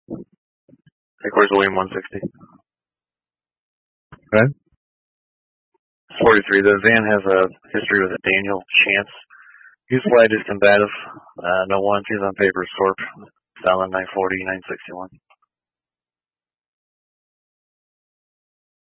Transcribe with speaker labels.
Speaker 1: Headquarters William 160.
Speaker 2: Okay.
Speaker 1: 43. The van has a history with a Daniel Chance. He's flight is combative. No warranties on papers, Corp. Fallon 940, 961.